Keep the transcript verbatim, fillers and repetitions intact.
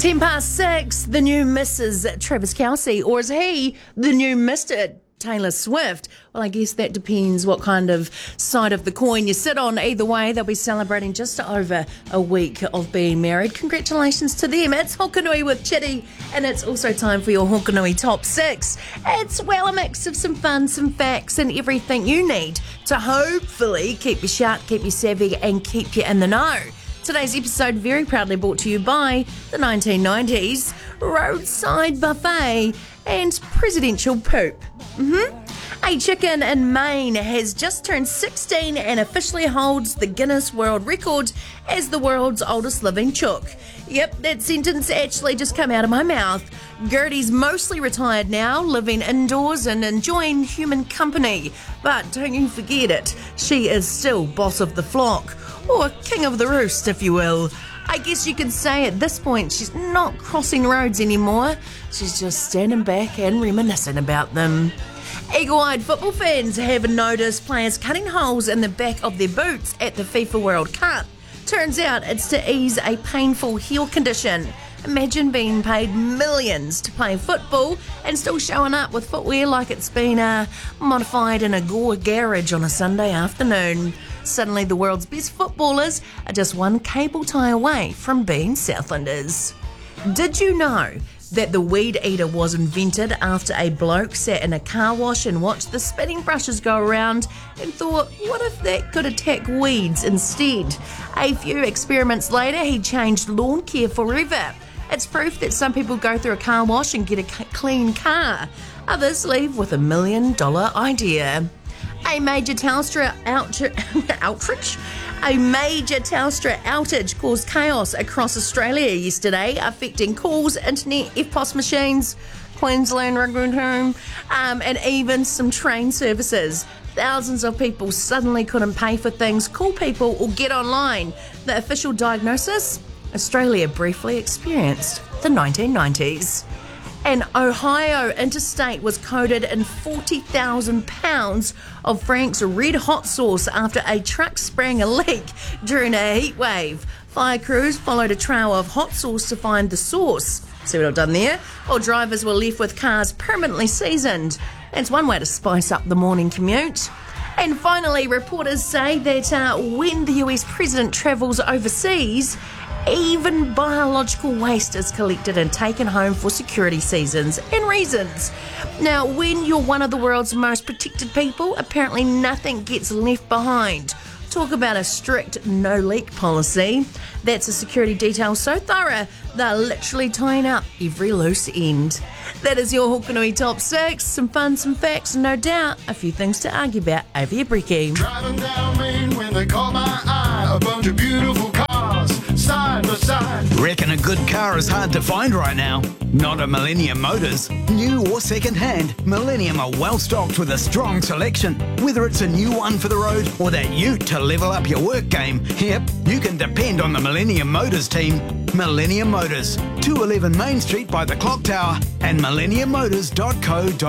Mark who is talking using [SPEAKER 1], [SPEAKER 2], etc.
[SPEAKER 1] Ten past six, the new Missus Travis Kelce, or is he the new Mister Taylor Swift? Well, I guess that depends what kind of side of the coin you sit on. Either way, they'll be celebrating just over a week of being married. Congratulations to them. It's Hokanui with Chitty, and it's also time for your Hokanui Top six. It's, well, a mix of some fun, some facts, and everything you need to hopefully keep you sharp, keep you savvy, and keep you in the know. Today's episode very proudly brought to you by the nineteen nineties, Roadside Buffet, and Presidential Poop. Mm-hmm. A chicken in Maine has just turned sixteen and officially holds the Guinness World Record as the world's oldest living chook. Yep, that sentence actually just came out of my mouth. Gertie's mostly retired now, living indoors and enjoying human company. But don't you forget it, she is still boss of the flock, or king of the roost, if you will. I guess you could say at this point she's not crossing roads anymore. She's just standing back and reminiscing about them. Eagle-eyed football fans have noticed players cutting holes in the back of their boots at the FIFA World Cup. Turns out it's to ease a painful heel condition. Imagine being paid millions to play football and still showing up with footwear like it's been uh, modified in a Gore garage on a Sunday afternoon. Suddenly the world's best footballers are just one cable tie away from being Southlanders. Did you know that the weed eater was invented after a bloke sat in a car wash and watched the spinning brushes go around and thought, what if that could attack weeds instead? A few experiments later, he changed lawn care forever. It's proof that some people go through a car wash and get a clean car. Others leave with a million dollar idea. A major Telstra outrage, outrage? A major Telstra outage caused chaos across Australia yesterday, affecting calls, internet, F P O S machines, Queensland rugby team, um, and even some train services. Thousands of people suddenly couldn't pay for things, call people, or get online. The official diagnosis? Australia briefly experienced the nineteen nineties. An Ohio interstate was coated in forty thousand pounds of Frank's red hot sauce after a truck sprang a leak during a heat wave. Fire crews followed a trail of hot sauce to find the source. See what I've done there? While drivers were left with cars permanently seasoned. That's one way to spice up the morning commute. And finally, reporters say that uh, when the U S president travels overseas, even biological waste is collected and taken home for security seasons and reasons. Now, when you're one of the world's most protected people, apparently nothing gets left behind. Talk about a strict no-leak policy. That's a security detail so thorough, they're literally tying up every loose end. That is your Hokanui Top six. Some fun, some facts, and no doubt a few things to argue about over your brekkie.
[SPEAKER 2] Driving down Main when they caught my eye, a bunch of beautiful cars, side by side.
[SPEAKER 3] Reckon a good car is hard to find right now? Not at Millennium Motors. New or second-hand, Millennium are well stocked with a strong selection. Whether it's a new one for the road or that ute to level up your work game, yep, you can depend on the Millennium Motors team. Millennium Motors, two eleven Main Street by the Clock Tower and millennium motors dot co dot